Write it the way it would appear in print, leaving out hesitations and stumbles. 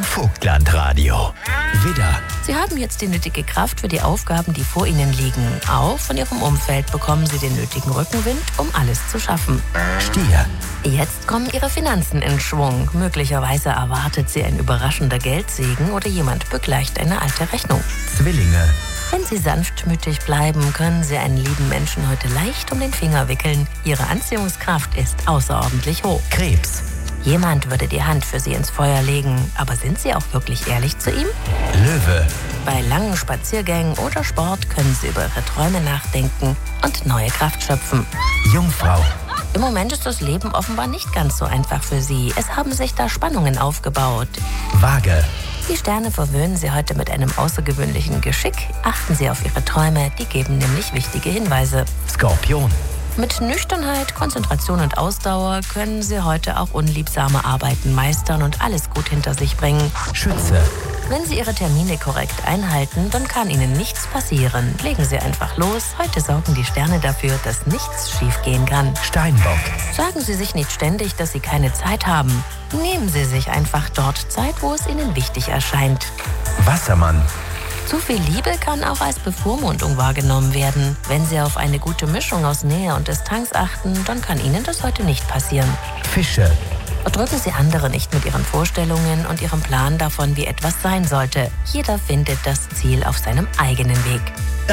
Vogtlandradio. Widder, Sie haben jetzt die nötige Kraft für die Aufgaben, die vor Ihnen liegen. Auch von Ihrem Umfeld bekommen Sie den nötigen Rückenwind, um alles zu schaffen. Stier, Jetzt kommen Ihre Finanzen in Schwung. Möglicherweise erwartet Sie ein überraschender Geldsegen oder jemand begleicht eine alte Rechnung. Zwillinge, Wenn Sie sanftmütig bleiben, können Sie einen lieben Menschen heute leicht um den Finger wickeln. Ihre Anziehungskraft ist außerordentlich hoch. Krebs, Jemand würde die Hand für Sie ins Feuer legen. Aber sind Sie auch wirklich ehrlich zu ihm? Löwe, Bei langen Spaziergängen oder Sport können Sie über Ihre Träume nachdenken und neue Kraft schöpfen. Jungfrau, Im Moment ist das Leben offenbar nicht ganz so einfach für Sie. Es haben sich da Spannungen aufgebaut. Waage, Die Sterne verwöhnen Sie heute mit einem außergewöhnlichen Geschick. Achten Sie auf Ihre Träume, die geben nämlich wichtige Hinweise. Skorpion, Mit Nüchternheit, Konzentration und Ausdauer können Sie heute auch unliebsame Arbeiten meistern und alles gut hinter sich bringen. Schütze, Wenn Sie Ihre Termine korrekt einhalten, dann kann Ihnen nichts passieren. Legen Sie einfach los. Heute sorgen die Sterne dafür, dass nichts schiefgehen kann. Steinbock, Sagen Sie sich nicht ständig, dass Sie keine Zeit haben. Nehmen Sie sich einfach dort Zeit, wo es Ihnen wichtig erscheint. Wassermann, Zu viel Liebe kann auch als Bevormundung wahrgenommen werden. Wenn Sie auf eine gute Mischung aus Nähe und Distanz achten, dann kann Ihnen das heute nicht passieren. Fische, Erdrücken Sie andere nicht mit Ihren Vorstellungen und Ihrem Plan davon, wie etwas sein sollte. Jeder findet das Ziel auf seinem eigenen Weg.